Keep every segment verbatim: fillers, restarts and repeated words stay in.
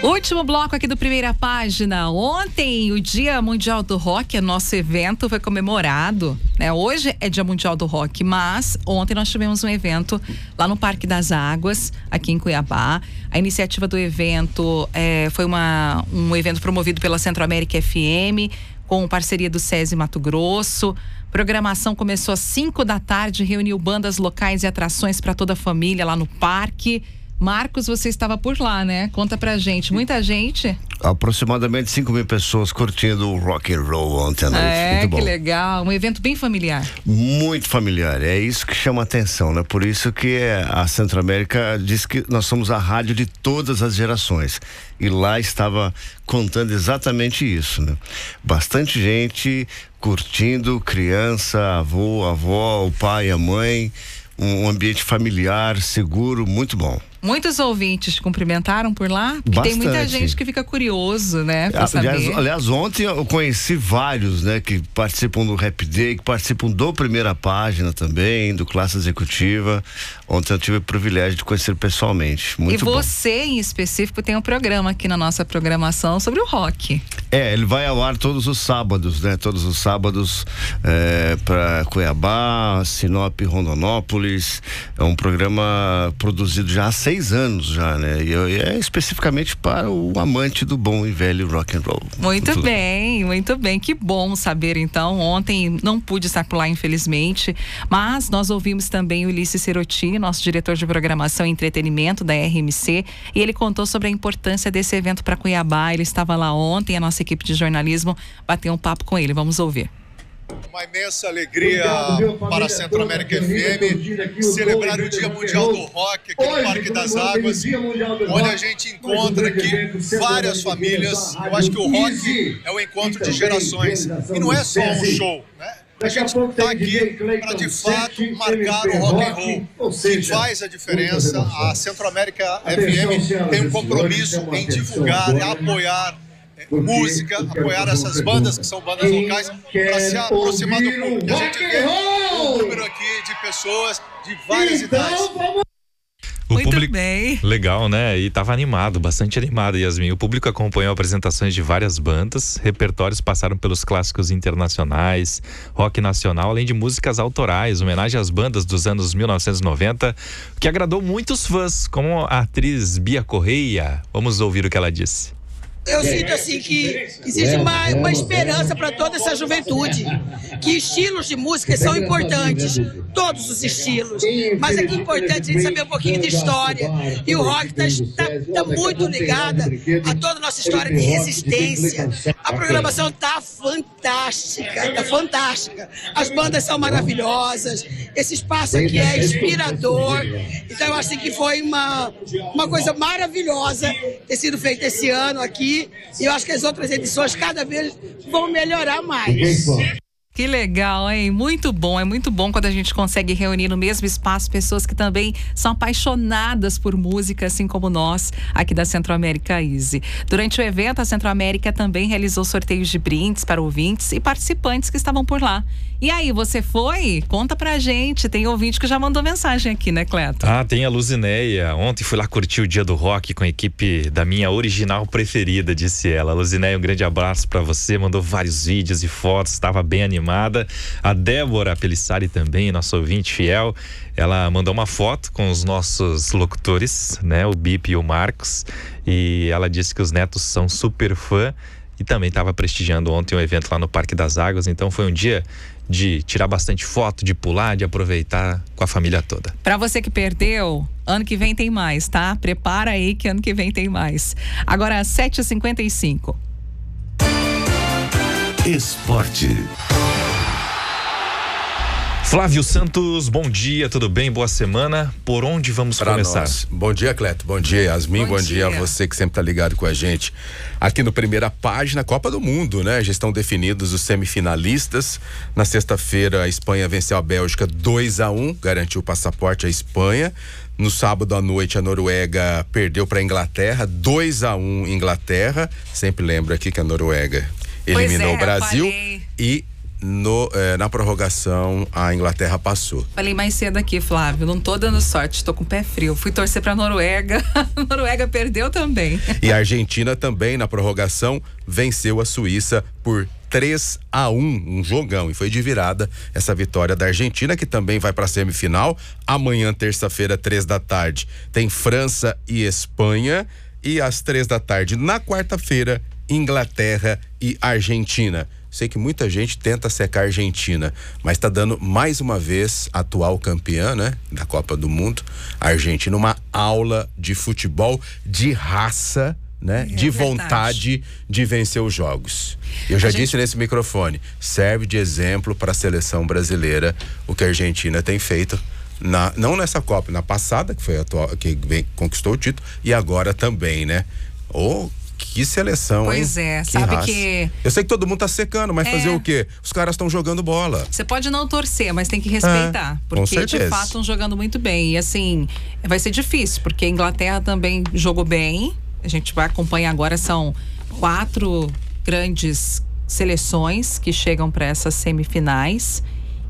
Último bloco aqui do Primeira Página. Ontem, o Dia Mundial do Rock, nosso evento foi comemorado, né? Hoje é Dia Mundial do Rock, mas ontem nós tivemos um evento lá no Parque das Águas, aqui em Cuiabá. A iniciativa do evento é, foi uma, um evento promovido pela Centro-América F M, com parceria do SESI Mato Grosso. Programação começou às cinco da tarde, reuniu bandas locais e atrações para toda a família lá no parque. Marcos, você estava por lá, né? Conta pra gente. Muita gente? Aproximadamente cinco mil pessoas curtindo o rock and roll ontem à noite. É, muito bom. Que legal. Um evento bem familiar. Muito familiar. É isso que chama a atenção, né? Por isso que a Centro-América diz que nós somos a rádio de todas as gerações. E lá estava contando exatamente isso, né? Bastante gente curtindo, criança, avô, avó, o pai, a mãe. Um ambiente familiar, seguro, muito bom. Muitos ouvintes te cumprimentaram por lá? Porque Bastante. Tem muita gente que fica curioso, né? Pra aliás, saber. aliás, ontem eu conheci vários, né? Que participam do Rap Day, que participam do Primeira Página também, do Classe Executiva. Ontem eu tive o privilégio de conhecer pessoalmente. Muito bom. E você, em específico, tem um programa aqui na nossa programação sobre o rock. É, ele vai ao ar todos os sábados, né? Todos os sábados é, para Cuiabá, Sinop, Rondonópolis. É um programa produzido já há seis anos já, né? E é especificamente para o amante do bom e velho rock and roll. Muito, muito bem, legal. muito bem. Que bom saber, então. Ontem não pude estar por lá, infelizmente, mas nós ouvimos também o Ulisses Serotti, nosso diretor de programação e entretenimento da R M C, e ele contou sobre a importância desse evento para Cuiabá. Ele estava lá ontem, a nossa equipe de jornalismo bateu um papo com ele. Vamos ouvir. Uma imensa alegria para a Centro-América F M celebrar o Dia Mundial do Rock aqui no Parque das Águas, onde a gente encontra aqui várias famílias. Eu acho que o rock é o encontro de gerações e não é só um show, né? A gente está aqui para, de fato, marcar o rock and roll, que faz a diferença. A Centro-América F M tem um compromisso em divulgar e apoiar música, apoiar essas bandas que são bandas locais para se aproximar do público. A gente vê um número aqui de pessoas de várias idades. O Muito público, bem. Legal, né? E tava animado, bastante animado, Yasmin. O público acompanhou apresentações de várias bandas, repertórios passaram pelos clássicos internacionais, rock nacional, além de músicas autorais, homenagem às bandas dos anos mil novecentos e noventa, que agradou muitos fãs, como a atriz Bia Correia. Vamos ouvir o que ela disse. Eu sinto assim que existe uma, uma esperança para toda essa juventude, que estilos de música são importantes, todos os estilos, mas é que é importante a gente saber um pouquinho de história, e o rock está tá, tá muito ligado a toda a nossa história de resistência. A programação está fantástica, está fantástica, as bandas são maravilhosas, esse espaço aqui é inspirador, então eu acho que foi uma, uma coisa maravilhosa ter sido feita esse ano aqui. E eu acho que as outras edições cada vez vão melhorar mais. Que legal, hein? Muito bom, é muito bom quando a gente consegue reunir no mesmo espaço pessoas que também são apaixonadas por música, assim como nós, aqui da Centro-América Easy. Durante o evento, a Centro-América também realizou sorteios de brindes para ouvintes e participantes que estavam por lá. E aí, você foi? Conta pra gente. Tem ouvinte que já mandou mensagem aqui, né, Cleto? Ah, tem a Luzinéia. Ontem fui lá curtir o Dia do Rock com a equipe da minha original preferida, disse ela. Luzinéia, um grande abraço pra você. Mandou vários vídeos e fotos, estava bem animada. A Débora Pelissari também, nossa ouvinte fiel. Ela mandou uma foto com os nossos locutores, né? O Bip e o Marcos. E ela disse que os netos são super fã. E também estava prestigiando ontem um evento lá no Parque das Águas. Então foi um dia de tirar bastante foto, de pular, de aproveitar com a família toda. Pra você que perdeu, ano que vem tem mais, tá? Prepara aí que ano que vem tem mais. Agora, sete e cinquenta e cinco. Esporte. Flávio Santos, bom dia, tudo bem? Boa semana. Por onde vamos pra começar? Nós. Bom dia, Cleto. Bom dia, Yasmin. Bom, bom dia. dia a você que sempre tá ligado com a gente. Aqui no Primeira Página, Copa do Mundo, né? Já estão definidos os semifinalistas. Na sexta-feira, a Espanha venceu a Bélgica dois a um, garantiu o passaporte à Espanha. No sábado à noite, a Noruega perdeu para a Inglaterra, dois a um Inglaterra. Sempre lembro aqui que a Noruega eliminou é, o Brasil falei. e no, eh, na prorrogação a Inglaterra passou. Falei mais cedo aqui, Flávio, não tô dando sorte, tô com o pé frio. Fui torcer pra Noruega, a Noruega perdeu também. E a Argentina também na prorrogação venceu a Suíça por três a um, um jogão, e foi de virada essa vitória da Argentina, que também vai para a semifinal. Amanhã, terça-feira, três da tarde, tem França e Espanha, e às três da tarde, na quarta-feira, Inglaterra e Argentina. Sei que muita gente tenta secar a Argentina, mas está dando mais uma vez, atual campeã, né, da Copa do Mundo, a Argentina, uma aula de futebol de raça, né, é de verdade. Vontade de vencer os jogos. Eu já a disse gente... nesse microfone, serve de exemplo para a seleção brasileira o que a Argentina tem feito, na, não nessa Copa, na passada, que foi a atual, que vem, conquistou o título, e agora também, né? Oh, que seleção, pois hein? é, que sabe raça. Que... Eu sei que todo mundo tá secando, mas é. fazer o quê? Os caras estão jogando bola. Você pode não torcer, mas tem que respeitar, é, porque de fato estão jogando muito bem. E assim, vai ser difícil, porque a Inglaterra também jogou bem. A gente vai acompanhar agora, são quatro grandes seleções que chegam para essas semifinais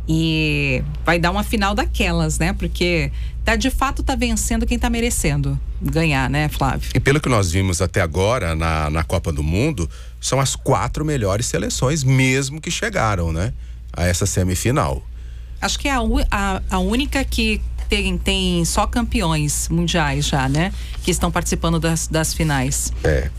e vai dar uma final daquelas, né? Porque tá, de fato tá vencendo quem tá merecendo ganhar, né, Flávio? E pelo que nós vimos até agora na, na Copa do Mundo, são as quatro melhores seleções mesmo que chegaram, né, a essa semifinal. Acho que é a, a, a única que Tem, tem só campeões mundiais já, né? Que estão participando das, das finais. É,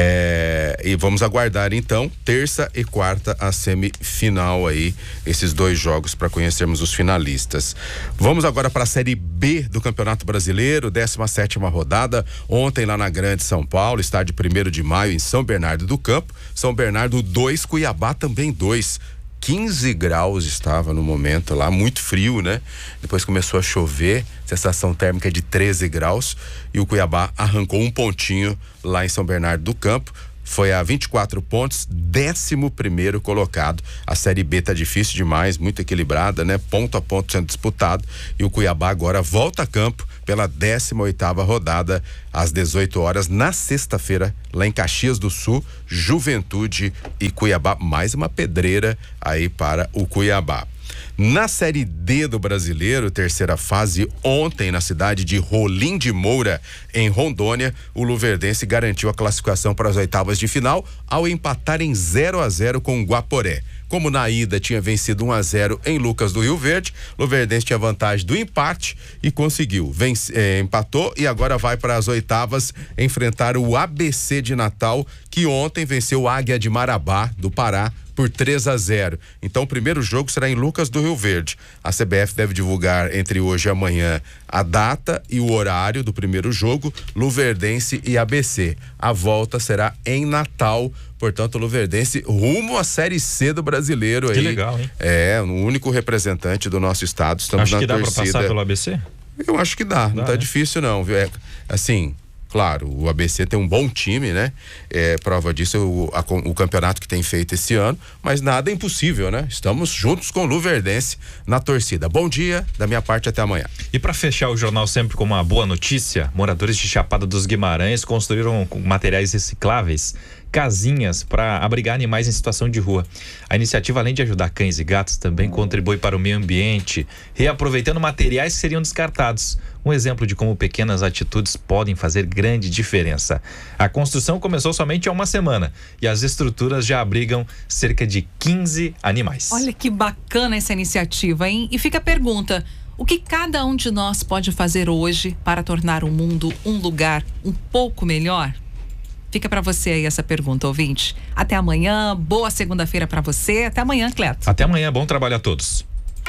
é. E vamos aguardar então, terça e quarta, a semifinal aí, esses dois jogos para conhecermos os finalistas. Vamos agora para a Série B do Campeonato Brasileiro, décima sétima rodada. Ontem lá na Grande São Paulo, estádio primeiro de maio, em São Bernardo do Campo. São Bernardo dois, Cuiabá também dois. quinze graus estava no momento lá, muito frio, né? Depois começou a chover, sensação térmica de treze graus, e o Cuiabá arrancou um pontinho lá em São Bernardo do Campo. Foi a vinte e quatro pontos, décimo primeiro colocado. A Série B tá difícil demais, muito equilibrada, né? Ponto a ponto sendo disputado, e o Cuiabá agora volta a campo pela décima oitava rodada, às dezoito horas, na sexta-feira, lá em Caxias do Sul, Juventude e Cuiabá. Mais uma pedreira aí para o Cuiabá. Na Série D do Brasileiro, terceira fase, ontem na cidade de Rolim de Moura, em Rondônia, o Luverdense garantiu a classificação para as oitavas de final ao empatar em zero a zero com o Guaporé. Como na ida tinha vencido um a zero em Lucas do Rio Verde, Luverdense tinha vantagem do empate e conseguiu. Vence, eh, empatou e agora vai para as oitavas enfrentar o A B C de Natal, que ontem venceu o Águia de Marabá, do Pará, por três a zero. Então o primeiro jogo será em Lucas do Rio Verde. A C B F deve divulgar entre hoje e amanhã a data e o horário do primeiro jogo, Luverdense e A B C. A volta será em Natal, portanto o Luverdense rumo à Série C do Brasileiro. Que aí. legal, hein? É, o único representante do nosso estado. Estamos acho na que dá torcida. pra passar pelo A B C? Eu acho que dá, dá não tá né? difícil não, viu? É, assim, claro, o A B C tem um bom time, né? É, prova disso o, a, o campeonato que tem feito esse ano, mas nada é impossível, né? Estamos juntos com o Luverdense na torcida. Bom dia, da minha parte, até amanhã. E para fechar o jornal sempre com uma boa notícia, moradores de Chapada dos Guimarães construíram com materiais recicláveis casinhas para abrigar animais em situação de rua. A iniciativa, além de ajudar cães e gatos, também contribui para o meio ambiente, reaproveitando materiais que seriam descartados. Um exemplo de como pequenas atitudes podem fazer grande diferença. A construção começou somente há uma semana e as estruturas já abrigam cerca de quinze animais. Olha que bacana essa iniciativa, hein? E fica a pergunta: o que cada um de nós pode fazer hoje para tornar o mundo um lugar um pouco melhor? Fica para você aí essa pergunta, ouvinte. Até amanhã, boa segunda-feira para você. Até amanhã, Cleto. Até amanhã, bom trabalho a todos.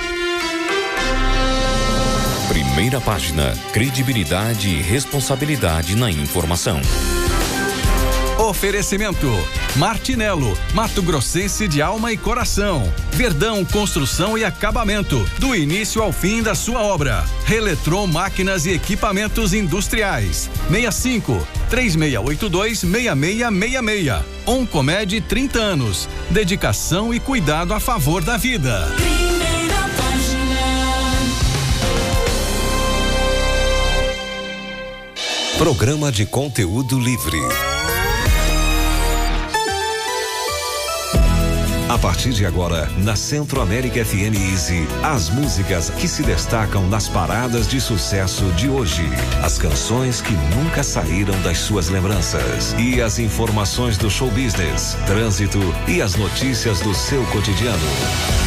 Primeira página, credibilidade e responsabilidade na informação. Oferecimento Martinello, Mato Grossense de alma e coração. Verdão Construção e Acabamento, do início ao fim da sua obra. Reletron Máquinas e Equipamentos Industriais. seis cinco, três seis oito dois, seis seis seis seis. Oncomed trinta anos. Dedicação e cuidado a favor da vida. Primeira página. Programa de conteúdo livre. A partir de agora, na Centro América F M Easy, as músicas que se destacam nas paradas de sucesso de hoje. As canções que nunca saíram das suas lembranças. E as informações do show business, trânsito e as notícias do seu cotidiano.